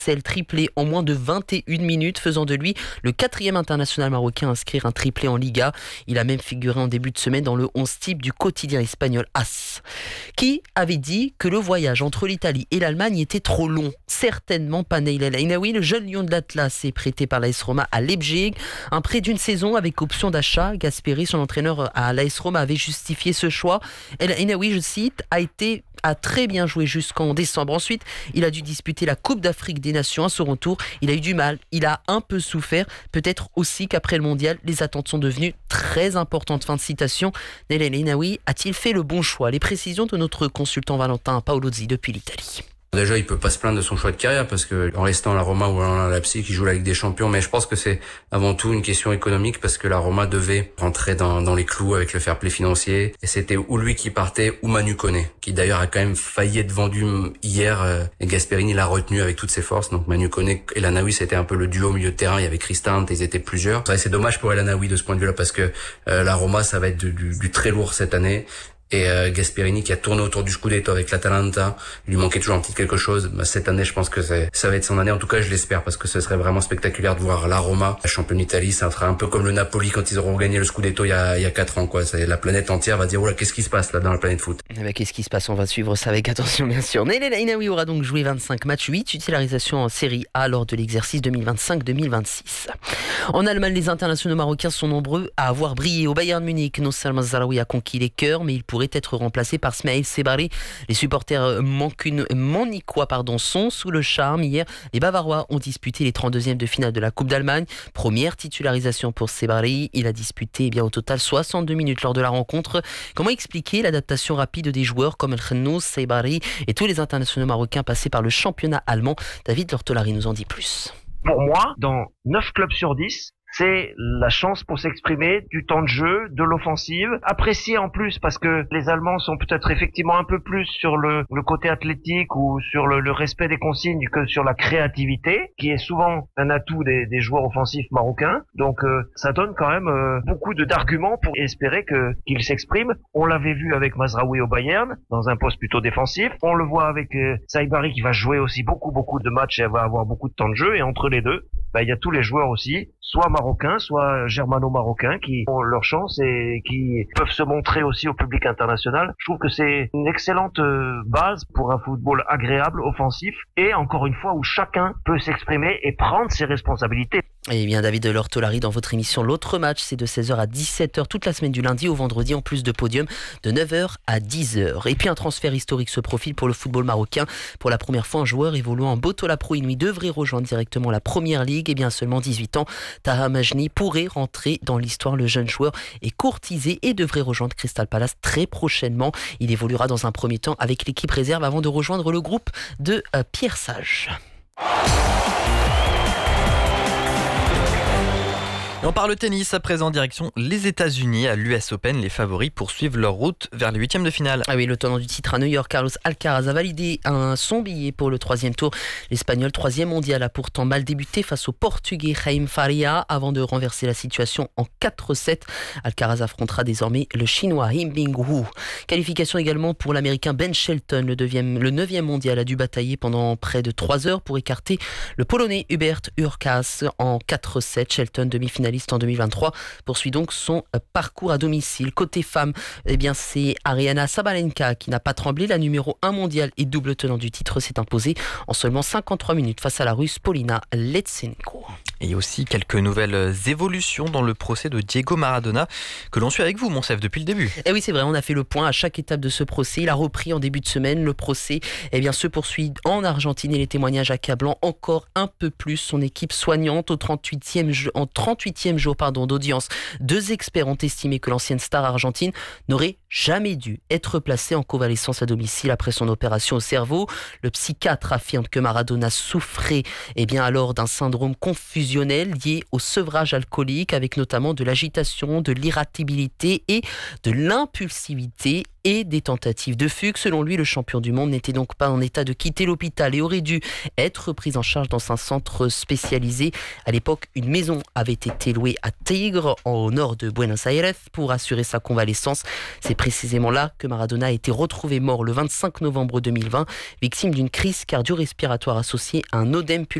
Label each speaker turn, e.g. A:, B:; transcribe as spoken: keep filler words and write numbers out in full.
A: C'est le triplé en moins de vingt et une minutes, faisant de lui le quatrième international marocain à inscrire un triplé en Liga. Il a même figuré en début de semaine dans le onze type du quotidien espagnol AS, qui avait dit que le voyage entre l'Italie et l'Allemagne était trop long. Certainement pas Naïl El Ainaoui. Le jeune lion de l'Atlas est prêté par l'A S Roma à Leipzig. Un prêt d'une saison avec option d'achat. Gasperi, son entraîneur à l'A S Roma, avait justifié ce choix. El Ainaoui, je cite, a été a très bien joué jusqu'en décembre. Ensuite, il a dû disputer la Coupe d'Afrique des Nations à son retour. Il a eu du mal, il a un peu souffert. Peut-être aussi qu'après le mondial, les attentes sont devenues très importantes. Fin de citation. Naïl El Ainaoui a-t-il fait le bon choix? Les précisions de notre consultant Valentin Paolozzi depuis l'Italie.
B: Déjà, il peut pas se plaindre de son choix de carrière parce que en restant à la Roma ou à la Leipzig, il joue la Ligue des Champions. Mais je pense que c'est avant tout une question économique parce que la Roma devait rentrer dans, dans les clous avec le fair play financier. Et c'était ou lui qui partait ou Manu Koné, qui d'ailleurs a quand même failli être vendu hier. Et Gasperini l'a retenu avec toutes ses forces. Donc Manu Koné et El Ainaoui, c'était un peu le duo au milieu de terrain. Il y avait Cristante, ils étaient plusieurs. C'est dommage pour El Ainaoui de ce point de vue-là parce que euh, la Roma, ça va être du, du, du très lourd cette année. Et euh, Gasperini qui a tourné autour du Scudetto avec l'Atalanta, il lui manquait toujours un petit quelque chose. Bah, cette année, je pense que c'est, ça va être son année. En tout cas, je l'espère parce que ce serait vraiment spectaculaire de voir la Roma, la championne d'Italie. Ça sera un peu comme le Napoli quand ils auront gagné le Scudetto il y a il y a quatre ans, quoi. C'est, la planète entière va dire, oh là, qu'est-ce qui se passe là dans la planète foot?
A: Eh ben, qu'est-ce qui se passe? On va suivre ça avec attention, bien sûr. Naïl El Ainaoui aura donc joué vingt-cinq matchs, huit titularisations en Série A lors de l'exercice deux mille vingt-cinq deux mille vingt-six. En Allemagne, les internationaux marocains sont nombreux à avoir brillé. Au Bayern Munich, Nosal Mazraoui a conquis les cœurs, mais il pourrait être remplacé par Smaïl Sebari. Les supporters manicois pardon, sont sous le charme. Hier, les Bavarois ont disputé les trente-deuxièmes de finale de la Coupe d'Allemagne. Première titularisation pour Sebari. Il a disputé eh bien, au total soixante-deux minutes lors de la rencontre. Comment expliquer l'adaptation rapide des joueurs comme El Khenous, Sebari et tous les internationaux marocains passés par le championnat allemand? David Lortolari nous en dit plus.
C: Pour moi, dans neuf clubs sur dix, c'est la chance pour s'exprimer, du temps de jeu, de l'offensive, apprécié en plus parce que les Allemands sont peut-être effectivement un peu plus sur le, le côté athlétique ou sur le, le respect des consignes que sur la créativité, qui est souvent un atout des, des joueurs offensifs marocains. Donc euh, ça donne quand même euh, beaucoup de, d'arguments pour espérer que qu'ils s'expriment. On l'avait vu avec Mazraoui au Bayern, dans un poste plutôt défensif. On le voit avec euh, Saibari qui va jouer aussi beaucoup beaucoup de matchs et va avoir beaucoup de temps de jeu. Et entre les deux, bah, il y a tous les joueurs aussi, soit marocains, soit germano-marocains, qui ont leur chance et qui peuvent se montrer aussi au public international. Je trouve que c'est une excellente base pour un football agréable, offensif, et encore une fois où chacun peut s'exprimer et prendre ses responsabilités.
A: Et bien David Lortolari dans votre émission L'autre match, c'est de seize heures à dix-sept heures toute la semaine du lundi au vendredi, en plus de podium de neuf heures à dix heures. Et puis un transfert historique se profile pour le football marocain. Pour la première fois, un joueur évoluant en Botola Pro Inouï devrait rejoindre directement la première ligue. Et bien seulement dix-huit ans, Taha Majni pourrait rentrer dans l'histoire. Le jeune joueur est courtisé et devrait rejoindre Crystal Palace très prochainement. Il évoluera dans un premier temps avec l'équipe réserve avant de rejoindre le groupe de euh, Pierre Sage.
D: Et on parle tennis à présent, direction les États-Unis. À l'U S Open, les favoris poursuivent leur route vers les huitièmes de finale.
A: Ah oui, le tenant du titre à New York, Carlos Alcaraz, a validé un, son billet pour le troisième tour. L'Espagnol, troisième mondial, a pourtant mal débuté face au Portugais Jaime Faria avant de renverser la situation en quatre sept. Alcaraz affrontera désormais le Chinois Im Bing-Wu. Qualification également pour l'Américain Ben Shelton. Le, neuvième, le neuvième mondial a dû batailler pendant près de trois heures pour écarter le Polonais Hubert Hurkacz en quatre sept. Shelton, demi-finaliste en deux mille vingt-trois, poursuit donc son parcours à domicile. Côté femmes, eh bien c'est Aryna Sabalenka qui n'a pas tremblé. La numéro un mondiale et double tenant du titre s'est imposée en seulement cinquante-trois minutes face à la Russe Polina Letsenko.
D: Et aussi quelques nouvelles évolutions dans le procès de Diego Maradona que l'on suit avec vous, Monsef, depuis le début.
A: Et oui, c'est vrai, on a fait le point à chaque étape de ce procès. Il a repris en début de semaine. Le procès eh bien, se poursuit en Argentine et les témoignages accablant encore un peu plus son équipe soignante. Au trente-huitième, en trente-huitième jour pardon, d'audience, deux experts ont estimé que l'ancienne star argentine n'aurait jamais dû être placée en convalescence à domicile après son opération au cerveau. Le psychiatre affirme que Maradona souffrait eh bien, alors d'un syndrome confusionnel fusionnelle liée au sevrage alcoolique, avec notamment de l'agitation, de l'irritabilité et de l'impulsivité et des tentatives de fugue. Selon lui, le champion du monde n'était donc pas en état de quitter l'hôpital et aurait dû être pris en charge dans un centre spécialisé. À l'époque, une maison avait été louée à Tigre, au nord de Buenos Aires, pour assurer sa convalescence. C'est précisément là que Maradona a été retrouvé mort le vingt-cinq novembre deux mille vingt, victime d'une crise cardio-respiratoire associée à un œdème pulmonaire.